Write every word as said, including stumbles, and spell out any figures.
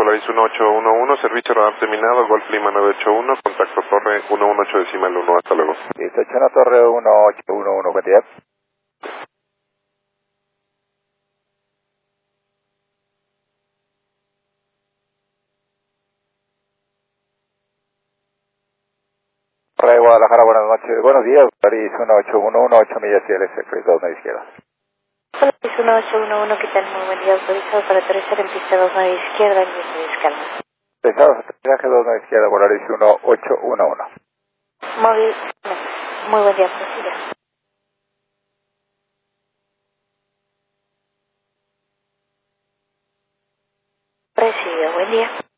Polaris uno ocho uno uno, servicio radar terminado, Golf Lima nueve ocho uno, contacto Torre uno uno ocho decimal uno, hasta luego. Listo, Chano Torre uno ocho uno uno, buen día. Torre Guadalajara, buenas noches, buenos días, Polaris uno ocho uno uno, ocho millas y L S, Freeze dos nueve izquierda. Polaris uno ocho uno uno, ¿qué tal? Muy buen día, autorizado para aterrizar en pista dos nueve izquierda, en viento de escala. Pensados, aterrizaje dos nueve izquierda, Polaris uno ocho uno uno. Móvil, no. Muy buen día, prosiga. Presidio, buen día.